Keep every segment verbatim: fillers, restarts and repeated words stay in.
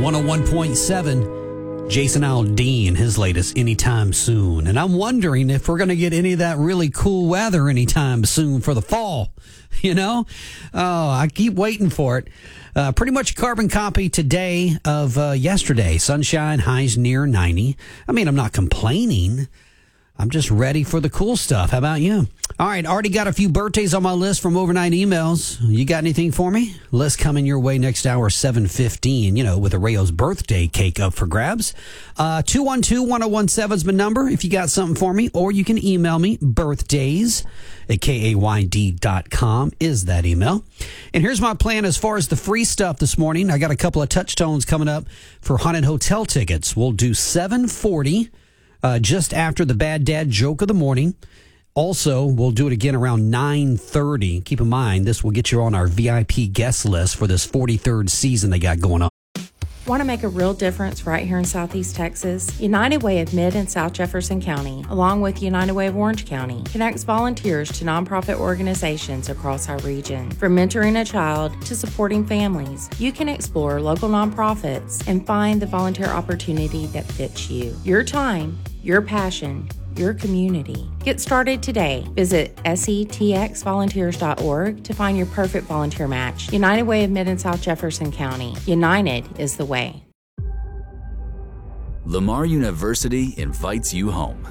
one oh one point seven. Jason Aldean, his latest Anytime Soon. And I'm wondering if we're going to get any of that really cool weather anytime soon for the fall. You know? Oh, I keep waiting for it. Uh, pretty much a carbon copy today of uh, yesterday. Sunshine, highs near ninety. I mean, I'm not complaining. I'm just ready for the cool stuff. How about you? All right, already got a few birthdays on my list from overnight emails. You got anything for me? List coming your way next hour, seven fifteen, you know, with a Rayo's birthday cake up for grabs. Uh, two one two, one oh one seven is my number if you got something for me, or you can email me, birthdays at K A Y D dot com is that email. And here's my plan as far as the free stuff this morning. I got a couple of touchstones coming up for Haunted Hotel tickets. We'll do seven forty. Uh, just after the Bad Dad joke of the morning. Also, we'll do it again around nine thirty. Keep in mind, this will get you on our V I P guest list for this forty-third season they got going on. Want to make a real difference right here in Southeast Texas? United Way of Mid and South Jefferson County, along with United Way of Orange County, connects volunteers to nonprofit organizations across our region. From mentoring a child to supporting families, you can explore local nonprofits and find the volunteer opportunity that fits you. Your time, your passion, your community. Get started today. Visit S E T X volunteers dot org to find your perfect volunteer match. United Way of Mid and South Jefferson County. United is the way. Lamar University invites you home.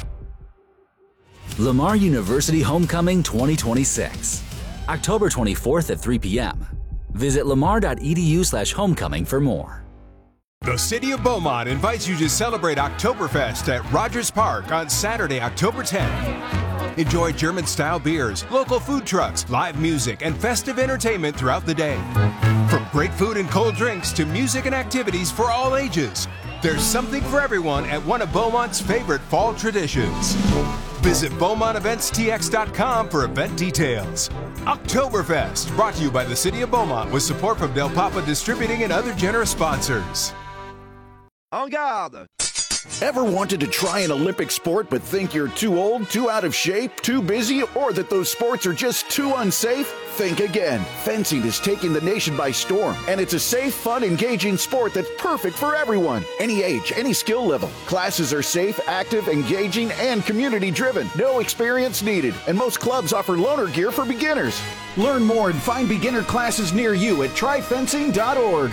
Lamar University Homecoming twenty twenty-six. October twenty-fourth at three p.m. Visit lamar dot e d u slash homecoming for more. The City of Beaumont invites you to celebrate Oktoberfest at Rogers Park on Saturday, October tenth. Enjoy German-style beers, local food trucks, live music, and festive entertainment throughout the day. From great food and cold drinks to music and activities for all ages, there's something for everyone at one of Beaumont's favorite fall traditions. Visit Beaumont Events T X dot com for event details. Oktoberfest, brought to you by the City of Beaumont with support from Del Papa Distributing and other generous sponsors. En garde! Ever wanted to try an Olympic sport but think you're too old, too out of shape, too busy, or that those sports are just too unsafe? Think again. Fencing is taking the nation by storm, and it's a safe, fun, engaging sport that's perfect for everyone. Any age, any skill level. Classes are safe, active, engaging, and community-driven. No experience needed, and most clubs offer loaner gear for beginners. Learn more and find beginner classes near you at try fencing dot org.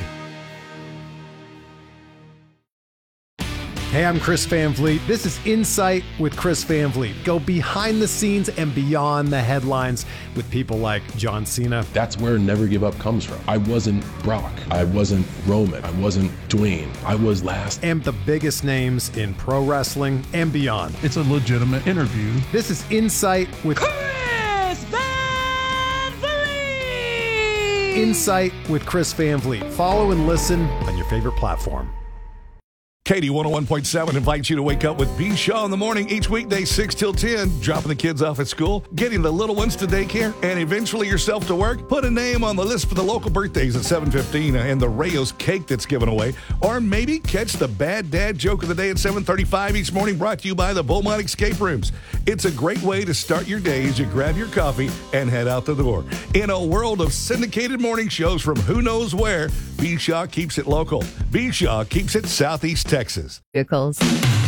Hey, I'm Chris Van Vliet. This is Insight with Chris Van Vliet. Go behind the scenes and beyond the headlines with people like John Cena. That's where Never Give Up comes from. I wasn't Brock. I wasn't Roman. I wasn't Dwayne. I was last. And the biggest names in pro wrestling and beyond. It's a legitimate interview. This is Insight with Chris Van Vliet. Insight with Chris Van Vliet. Follow and listen on your favorite platform. Katie one oh one point seven invites you to wake up with B. Shaw in the morning each weekday, six till ten, dropping the kids off at school, getting the little ones to daycare, and eventually yourself to work. Put a name on the list for the local birthdays at seven fifteen and the Rayo's cake that's given away. Or maybe catch the Bad Dad joke of the day at seven thirty-five each morning, brought to you by the Beaumont Escape Rooms. It's a great way to start your day as you grab your coffee and head out the door. In a world of syndicated morning shows from who knows where, B. Shaw keeps it local. B. Shaw keeps it Southeast Texas. Vehicles.